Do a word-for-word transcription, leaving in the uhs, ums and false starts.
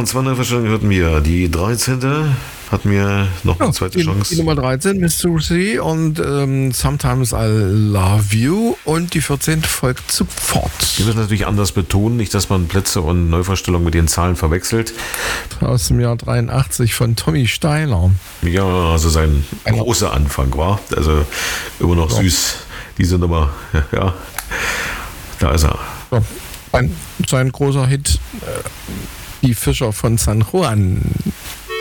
und zwei Neuverstellungen hatten wir. Die dreizehnte hatten wir noch eine Ja, zweite die, Chance. Die Nummer dreizehn, Miss Susie und ähm, Sometimes I Love You. Und die vierzehnte folgt sofort. Wir müssen natürlich anders betonen, nicht, dass man Plätze und Neuverstellungen mit den Zahlen verwechselt. Aus dem Jahr dreiundachtzig von Tommy Steiler. Ja, also sein großer Anfang war. Also immer noch Ja. süß, diese Nummer. Ja, da ist er. Ja, ein, sein großer Hit, äh, Die Fischer von San Juan.